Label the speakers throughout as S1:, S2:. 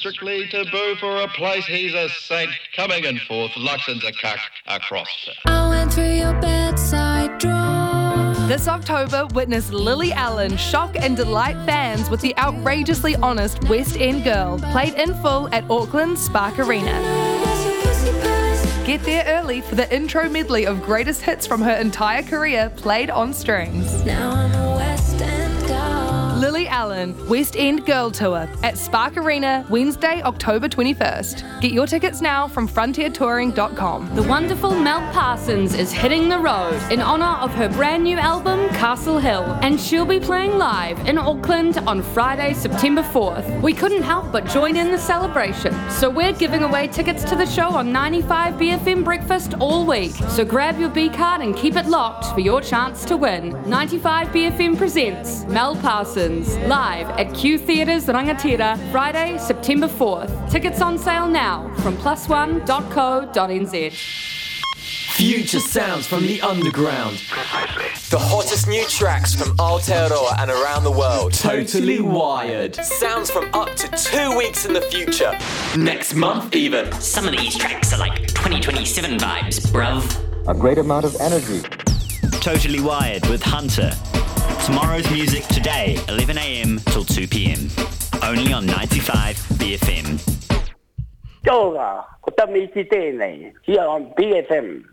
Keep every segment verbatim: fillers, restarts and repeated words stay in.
S1: strictly taboo for a place he's a saint. Coming and forth, Luxon's a cuck across.
S2: I went through your bedside drawer.
S3: This October, witness Lily Allen shock and delight fans with the outrageously honest West End Girl, played in full at Auckland's Spark Arena. Get there early for the intro medley of greatest hits from her entire career played on strings.
S2: Now I'm a West End girl.
S3: Lily Allen, West End Girl Tour at Spark Arena, Wednesday, October twenty-first. Get your tickets now from frontier touring dot com.
S4: The wonderful Mel Parsons is hitting the road in honour of her brand new album, Castle Hill, and she'll be playing live in Auckland on Friday, September fourth. We couldn't help but join in the celebration, so we're giving away tickets to the show on ninety-five B F M Breakfast all week. So grab your B card and keep it locked for your chance to win. ninety-five B F M presents Mel Parsons live at Q Theatres Rangatira, Friday, September fourth. Tickets on sale now from plus one dot co dot n z.
S5: Future sounds from the underground. The hottest new tracks from Aotearoa and around the world. Totally wired. Sounds from up to two weeks in the future. Next month even.
S6: Some of these tracks are like twenty twenty-seven vibes, bruv.
S7: A great amount of energy.
S8: Totally Wired with Hunter. Tomorrow's music today, eleven a.m. till two p.m. Only on ninety-five B F M.
S9: Yoga, kutamisi tēnei, here on B F M.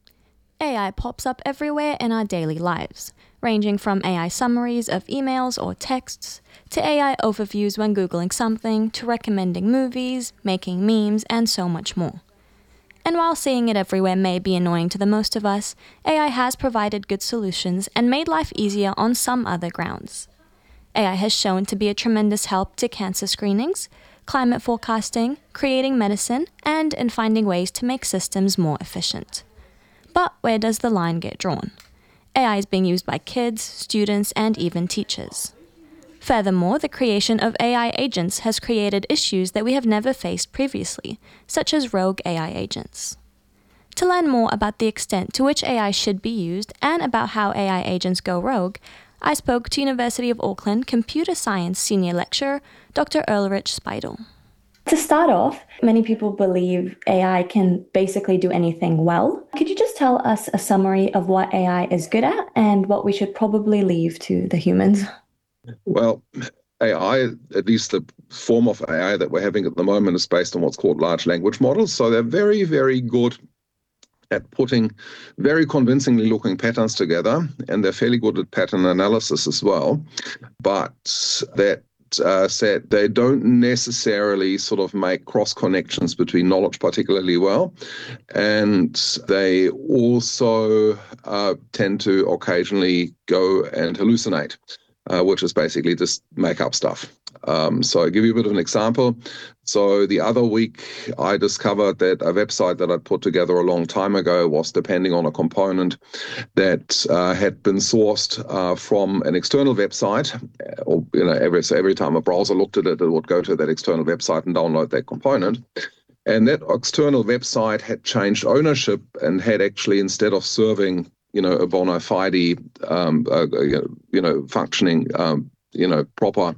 S10: A I pops up everywhere in our daily lives, ranging from A I summaries of emails or texts, to A I overviews when Googling something, to recommending movies, making memes, and so much more. And while seeing it everywhere may be annoying to the most of us, A I has provided good solutions and made life easier on some other grounds. A I has shown to be a tremendous help to cancer screenings, climate forecasting, creating medicine, and in finding ways to make systems more efficient. But where does the line get drawn? A I is being used by kids, students, and even teachers. Furthermore, the creation of A I agents has created issues that we have never faced previously, such as rogue A I agents. To learn more about the extent to which A I should be used and about how A I agents go rogue, I spoke to University of Auckland Computer Science Senior Lecturer, Doctor Ulrich Speidel.
S11: To start off, many people believe A I can basically do anything well. Could you just tell us a summary of what A I is good at and what we should probably leave to the humans?
S12: Well, A I, at least the form of A I that we're having at the moment, is based on what's called large language models. So they're very, very good at putting very convincingly looking patterns together, and they're fairly good at pattern analysis as well. But that uh, said, they don't necessarily sort of make cross connections between knowledge particularly well. And they also uh, tend to occasionally go and hallucinate. Uh, which is basically just make up stuff. Um, so I'll give you a bit of an example. So the other week, I discovered that a website that I'd put together a long time ago was depending on a component that uh, had been sourced uh, from an external website. Or, you know, every, so every time a browser looked at it, it would go to that external website and download that component. And that external website had changed ownership and had actually, instead of serving you know, a bona fide, um, uh, you know, functioning, um, you know, proper,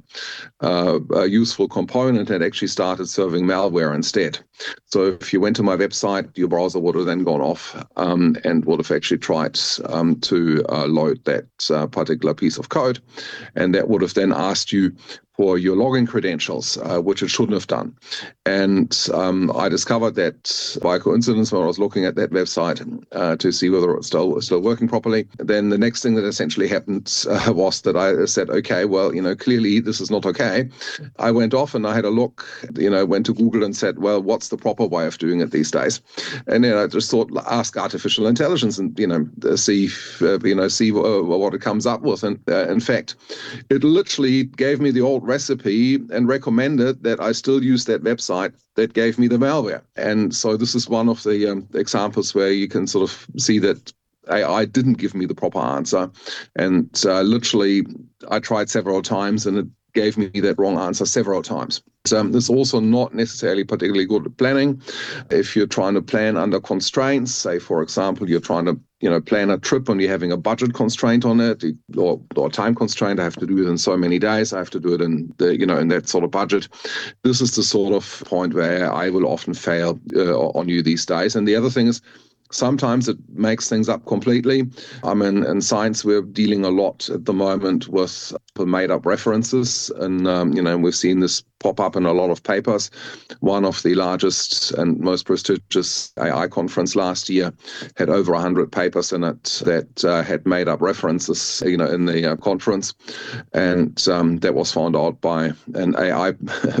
S12: uh, uh, useful component, had actually started serving malware instead. So if you went to my website, your browser would have then gone off um, and would have actually tried um, to uh, load that uh, particular piece of code. And that would have then asked you for your login credentials, uh, which it shouldn't have done. And um, I discovered that by coincidence when I was looking at that website uh, to see whether it was still, still working properly. Then the next thing that essentially happened uh, was that I said, okay, well, you know, clearly this is not okay. I went off and I had a look, you know, went to Google and said, well, what's the proper way of doing it these days? And then I just thought, ask artificial intelligence and, you know, see, uh, you know, see uh, what it comes up with. And uh, in fact, it literally gave me the old recipe and recommended that I still use that website that gave me the malware. And so this is one of the um, examples where you can sort of see that A I didn't give me the proper answer. And uh, literally, I tried several times and it gave me that wrong answer several times. Um, it's also not necessarily particularly good at planning. If you're trying to plan under constraints, say, for example, you're trying to you know, plan a trip and you're having a budget constraint on it or, or time constraint. I have to do it in so many days. I have to do it in the, you know, in that sort of budget. This is the sort of point where I will often fail uh, on you these days. And the other thing is, sometimes it makes things up completely. I mean, in science, we're dealing a lot at the moment with made-up references, and um, you know, we've seen this pop up in a lot of papers. One of the largest and most prestigious A I conference last year had over one hundred papers in it that uh, had made-up references, you know, in the uh, conference, and um, that was found out by an A I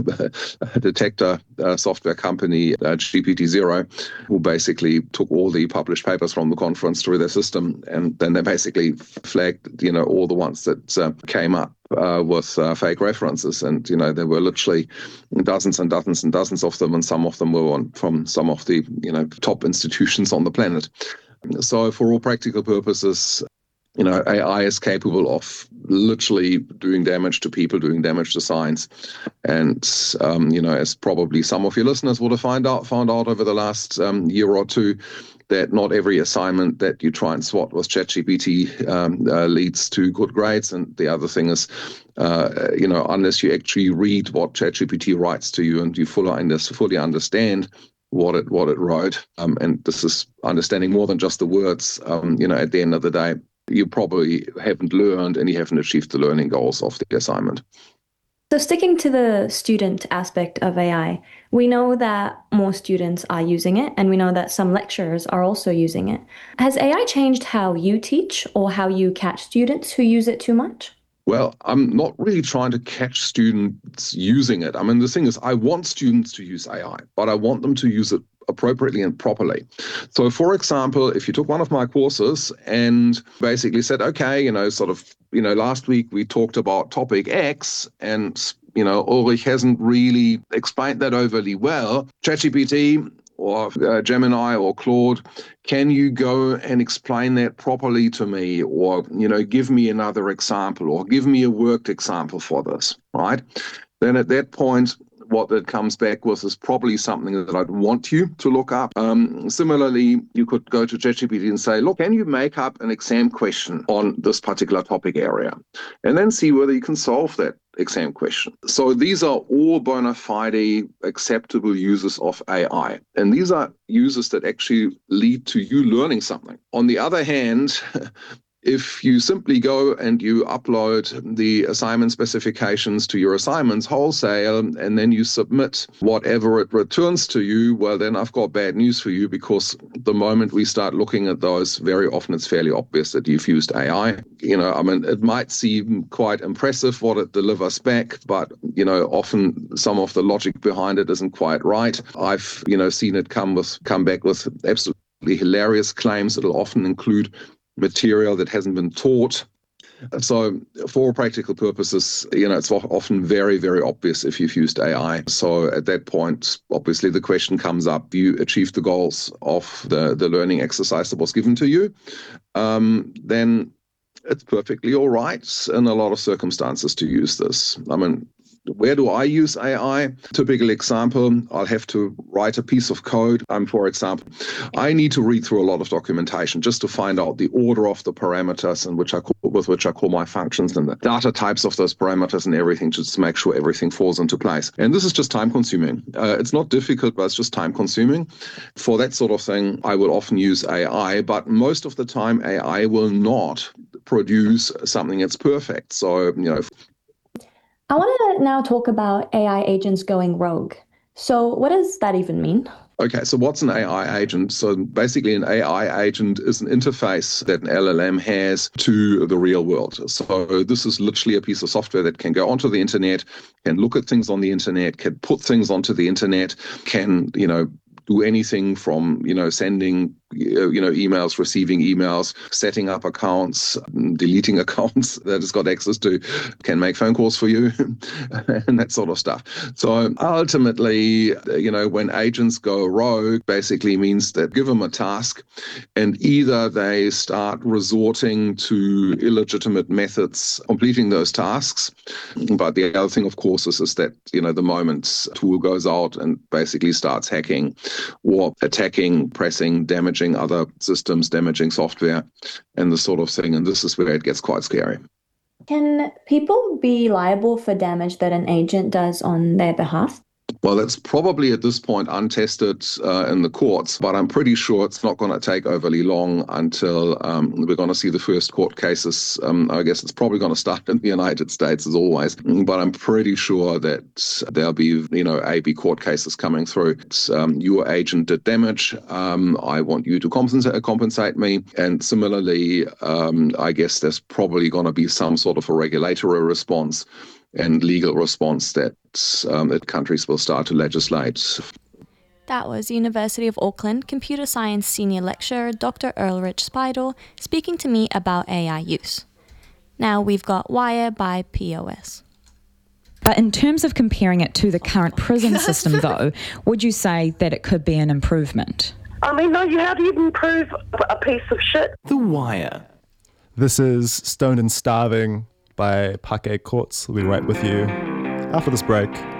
S12: detector uh, software company, uh, G P T Zero, who basically took all the published papers from the conference through their system, and then they basically flagged, you know, all the ones that uh, came up uh, with uh, fake references, and you know, there were literally dozens and dozens and dozens of them, and some of them were on, from some of the, you know, top institutions on the planet. So, for all practical purposes, you know, A I is capable of literally doing damage to people, doing damage to science. And, um, you know, as probably some of your listeners would have find out, found out over the last um, year or two, that not every assignment that you try and swat with ChatGPT um, uh, leads to good grades. And the other thing is, uh, you know, unless you actually read what ChatGPT writes to you and you fully, under, fully understand what it what it wrote, um, and this is understanding more than just the words, um, you know, at the end of the day, you probably haven't learned and you haven't achieved the learning goals of the assignment.
S11: So sticking to the student aspect of A I, we know that more students are using it, and we know that some lecturers are also using it. Has A I changed how you teach or how you catch students who use it too much?
S12: Well, I'm not really trying to catch students using it. I mean, the thing is, I want students to use A I, but I want them to use it appropriately and properly. So, for example, if you took one of my courses and basically said, okay, you know, sort of, you know, last week we talked about topic X, and, you know, Ulrich hasn't really explained that overly well. ChatGPT or uh, Gemini or Claude, can you go and explain that properly to me? Or, you know, give me another example, or give me a worked example for this, right? Then at that point, what that comes back with is probably something that I'd want you to look up. Um, similarly, you could go to ChatGPT and say, look, can you make up an exam question on this particular topic area? And then see whether you can solve that exam question. So these are all bona fide acceptable uses of A I. And these are uses that actually lead to you learning something. On the other hand, if you simply go and you upload the assignment specifications to your assignments wholesale, and then you submit whatever it returns to you, well, then I've got bad news for you, because the moment we start looking at those, very often it's fairly obvious that you've used A I. You know, I mean, it might seem quite impressive what it delivers back, but, you know, often some of the logic behind it isn't quite right. I've, you know, seen it come with come back with absolutely hilarious claims. It'll often include material that hasn't been taught. So for practical purposes, you know, it's often very, very obvious if you've used A I. So at that point, obviously the question comes up, you achieved the goals of the, the learning exercise that was given to you, um, then it's perfectly all right in a lot of circumstances to use this. I mean, where do I use A I? Typical example, I'll have to write a piece of code. Um, for example, I need to read through a lot of documentation just to find out the order of the parameters and which I call, with which I call my functions, and the data types of those parameters and everything, just to make sure everything falls into place. And this is just time consuming. Uh, it's not difficult, but it's just time consuming. For that sort of thing, I will often use A I, but most of the time A I will not produce something that's perfect. So, you know,
S11: I want to now talk about A I agents going rogue. So what does that even mean?
S12: Okay, so what's an A I agent? So basically an A I agent is an interface that an L L M has to the real world. So this is literally a piece of software that can go onto the internet, can look at things on the internet, can put things onto the internet, can, you know, do anything from, you know, sending, you know, emails, receiving emails, setting up accounts, deleting accounts that it's got access to, can make phone calls for you, and that sort of stuff. So ultimately, you know, when agents go rogue, basically means that give them a task, and either they start resorting to illegitimate methods completing those tasks. But the other thing, of course, is, is that, you know, the moment a tool goes out and basically starts hacking or attacking, pressing, damaging damaging other systems, damaging software, and this sort of thing. And this is where it gets quite scary.
S11: Can people be liable for damage that an agent does on their behalf?
S12: Well, that's probably at this point untested uh, in the courts, but I'm pretty sure it's not going to take overly long until um, we're going to see the first court cases. Um, I guess it's probably going to start in the United States as always, but I'm pretty sure that there'll be, you know, A B court cases coming through. It's, um, your agent did damage. Um, I want you to compensate, compensate me. And similarly, um, I guess there's probably going to be some sort of a regulatory response and legal response that, um, that countries will start to legislate.
S10: That was University of Auckland Computer Science Senior Lecturer Doctor Ulrich Speidel speaking to me about A I use. Now we've got Wire by P O S.
S13: But in terms of comparing it to the current prison system, though, would you say that it could be an improvement?
S14: I mean, no, you how do you improve a piece of shit?
S15: The Wire.
S16: This is Stoned and Starving by Pake Courts. We'll be right with you after this break.